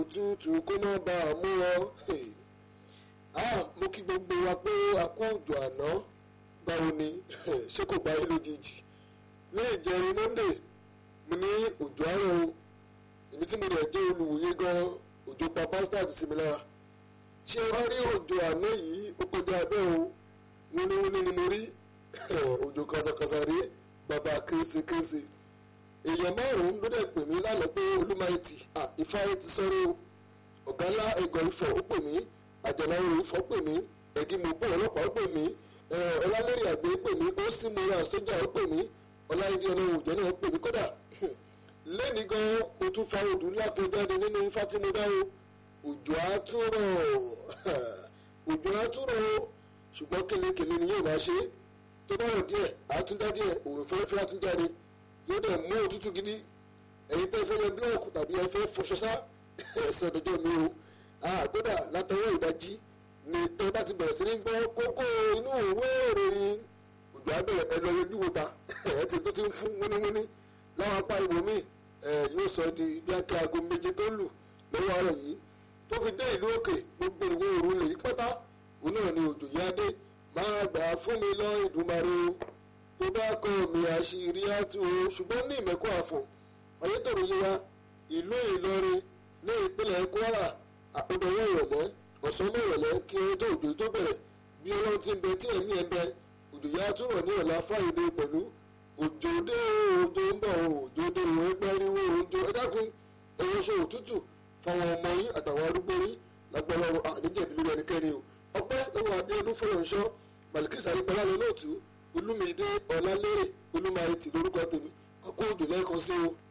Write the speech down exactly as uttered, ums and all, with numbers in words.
òtútù kó má ba à mú ọ. Mo kí gbogbo wa pé a kú òjò àná báwo ni ṣé kò bá yín lójijì ní ìjẹrin Monday mo ní òjò àárọ̀ o èmi tí mo rẹ̀ jẹ́ olùwòye gan òjò pa bastard sí mi lára ṣé wàá rí òjò àná yìí ó kọjá abẹ́ o wíníwíní ni mo rí òjò kàṣàkàṣà rí bàbá késekése èèyàn márùn-ún ló dẹ̀ pè mí lánàá pé olúmáìtì ìfáyé ti sọ̀rọ̀ ọ̀gá ńlá ẹgọ̀ ifọ̀ ó pè mí àjàláwò ifọ̀ pè mí ẹ̀gímọ̀gbọ́ ọlọ́pàá ó pè mí ọlálẹ́rìí àgbẹ̀ pè mí ó sì mọ́ra sójà ó pè mí ọláìdí ọlọ́run òjò náà pè mí kódà lẹ́ni gan mo tún fa odù ńlá kan jáde nínú ifá tí mo dá o òjò àtúrọ̀ òjò àtúrọ̀ ṣùgbọ́n kélekèle ni yóò máa ṣe tó bá rọ̀ díẹ̀ àtúndá díẹ̀ òrùn fẹ́rẹ́fẹ́ àtúnjáde yóò dẹ̀ mú òtútù gidi ẹ̀yin tẹ́ fẹ́ yẹ búlọ̀kù tàbí ẹ fẹ́ fọṣọ sá ẹ̀sẹ̀ ọ̀dọ́jọ́ mi o àgbẹ̀dà látọwọ́ ìdájí ni tẹ́ bá ti bẹ̀rẹ̀ sí ní gbọ́ kókó inú òwe ìròyìn òjò abẹ́rẹ́ ẹ lọ yọjú wo ta ẹ ti tó ti ń fún wíníwíní láwọn apá ìwò míì yóò sọ di bí akẹ́ aago méje tó lù lọ́wọ́ àárọ̀ yìí tó fi dé ìlú òkè gbogbo ìwé òru lè yí pátá òun náà ni òjò yá dé máa gbà fún mi lọ Ìdùmarè tó bá kọ mi àṣírí àtú o ṣùgbọ́n ní ìmẹ̀kọ àfọ̀ ayétòrò yé wa ìlú Ìlọrin ní ìpínlẹ̀ Kwara àpòdọ̀wọ́ ìrọ̀lẹ́ ọ̀sán mẹ́rọ̀lẹ́ kí ó tó òjò tó bẹ̀rẹ̀ bí ọlọ́run ti ń bẹ tí ẹ̀mí ẹ̀ ń bẹ òjò yá túrọ̀ ní ọ̀la Friday pẹ̀lú òjò dé òjò ń bọ̀ òjò dé ìwé pẹ́ríwó òjò ẹ̀dákun ẹ̀yọṣọ òtútù fáwọn ọmọ yín àtàwọn arúgbó yín lágbára àníjẹ̀bí lórí ẹnikẹ́ni o ọpẹ́ lọ́wọ́ Abíọ́dún Fọlọ́runṣọ́ Balikisa ayípẹ́lá lọ́lọ́ọ̀tún Olúmídé Ọlálérè Olúmáìtì lórúkọ tèmi àkó òjò lẹ́ẹ̀kan sí o.